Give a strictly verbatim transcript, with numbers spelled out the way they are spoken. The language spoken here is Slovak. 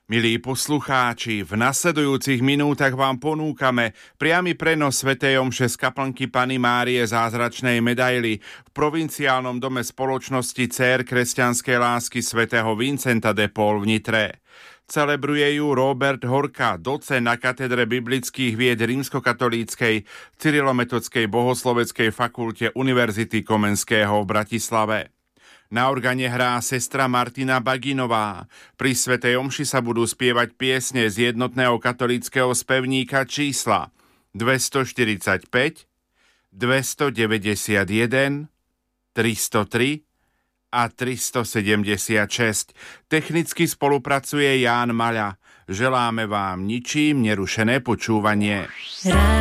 Milí poslucháči, v nasledujúcich minútach vám ponúkame priamy prenos svätej omše z kaplnky Panny Márie Zázračnej medaily v provinciálnom dome spoločnosti Dcér kresťanskej lásky svätého Vincenta de Paul v Nitre. Celebruje ju Robert Horka, docent na katedre biblických vied rímskokatolíckej Cyrilometodskej bohosloveckej fakulte Univerzity Komenského v Bratislave. Na organe hrá sestra Martina Baginová. Pri svätej omši sa budú spievať piesne z jednotného katolíckeho spevníka čísla dvestoštyridsaťpäť, dvestodeväťdesiatjeden, tristotri a tristosedemdesiatšesť. Technicky spolupracuje Ján Maľa. Želáme vám ničím nerušené počúvanie.